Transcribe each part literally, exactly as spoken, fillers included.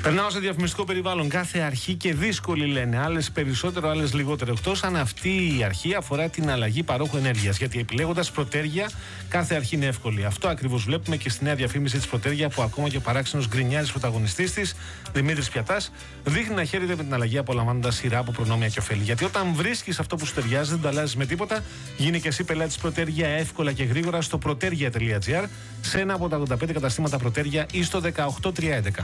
Περνάω σε διαφημιστικό περιβάλλον. Κάθε αρχή και δύσκολη λένε. Άλλες περισσότερο, άλλες λιγότερο. Εκτός αν αυτή η αρχή αφορά την αλλαγή παρόχου ενέργειας. Γιατί επιλέγοντας Προτέργεια, κάθε αρχή είναι εύκολη. Αυτό ακριβώς βλέπουμε και στη νέα διαφήμιση της Προτέργεια, που ακόμα και ο παράξενος γκρινιάρης πρωταγωνιστής της, Δημήτρης Πιατάς, δείχνει να χαίρεται με την αλλαγή, απολαμβάνοντας σειρά από προνόμια και ωφέλη. Γιατί όταν βρίσκεις αυτό που σου ταιριάζει, δεν το αλλάζεις με τίποτα. Γίνε και εσύ πελάτης Προτέργεια εύκολα και γρήγορα στο protergia τελεία gr, σε ένα από τα ογδόντα πέντε καταστήματα Προτέργεια ή στο δεκαοκτώ τριακόσια έντεκα.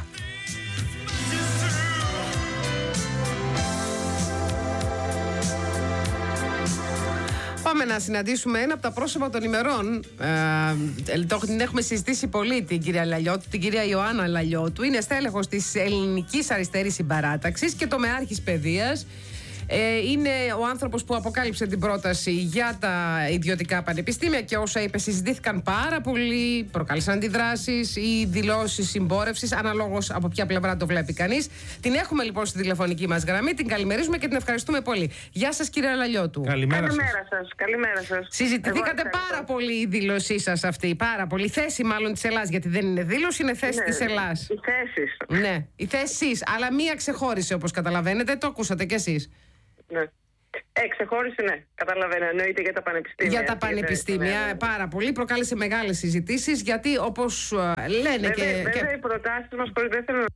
Πάμε να συναντήσουμε ένα από τα πρόσωπα των ημερών. Ε, το, την έχουμε συζητήσει πολύ, την κυρία Λαλιώτου, την κυρία Ιωάννα Λαλιώτου. Είναι στέλεχος της Ελληνικής Αριστερής Συμπαράταξης και τομεάρχης παιδείας. Ε, είναι ο άνθρωπος που αποκάλυψε την πρόταση για τα ιδιωτικά πανεπιστήμια και όσα είπε συζητήθηκαν πάρα πολύ, προκάλεσαν αντιδράσεις ή δηλώσεις συμπόρευσης, αναλόγως από ποια πλευρά το βλέπει κανείς. Την έχουμε λοιπόν στη τηλεφωνική μας γραμμή, την καλημερίζουμε και την ευχαριστούμε πολύ. Γεια σας, κύριε Λαλιώτου. Καλημέρα, Καλημέρα σας. Καλημέρα σας. Συζητηθήκατε πάρα πολύ η δήλωσή σας αυτή, πάρα πολύ. Η θέση μάλλον της Ελλάς, γιατί δεν είναι δήλωση, είναι θέση Ναι, της Ελλάς. οι θέσεις. Ναι, η θέση, αλλά μία ξεχώρισε όπως καταλαβαίνετε, το ακούσατε κι εσείς. Ναι. Ε, ξεχώρισε, ναι. Καταλαβαίνω. Εννοείται για τα πανεπιστήμια. Για τα έτσι, πανεπιστήμια, ναι, ναι. πάρα πολύ. Προκάλεσε μεγάλες συζητήσεις, γιατί όπως ε, λένε Βέβαια, και, βέβαια και... οι προτάσεις μας, χωρίς δεν θέλω να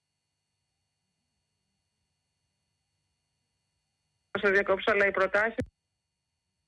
σας διακόψω, αλλά οι προτάσεις